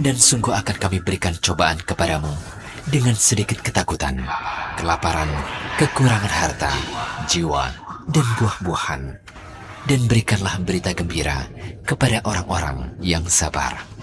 Dan sungguh akan kami berikan cobaan kepadamu dengan sedikit ketakutan, kelaparan, kekurangan harta, jiwa, dan buah-buahan. Dan berikanlah berita gembira kepada orang-orang yang sabar.